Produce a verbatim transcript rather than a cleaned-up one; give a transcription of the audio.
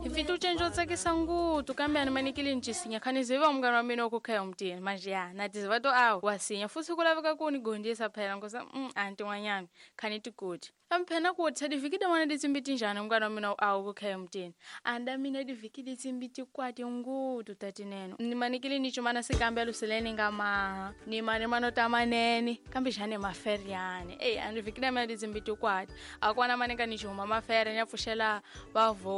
Vitu cenjo tsakisa ngutu kambe ani manikili ncisinya khani ziva umngani wa mina ukukhaya umtini manje ya nathi ziva to awu wasinya futhi kulaveka kuni gondisa phela ngosa mm, anti wanyami khani tikuthi amphena kuthi certificate wana ditsimbi njani umngani wa mina awu ukukhaya umtini anda mina diviki ditsimbi tikwati ngutu tatineno ni manikili nicho mana sikambe aluseleni ngama ni mani mano tamaneni kambe jane maferi yani eh andi vikida mina ditsimbi tikwati akwana manika nicho mama feri nyafushela bavo